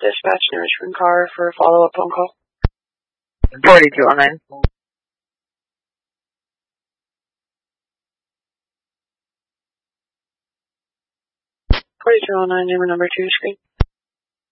dispatch to Richmond Car for a follow-up phone call. 4209. 4209, name or number 2 screen.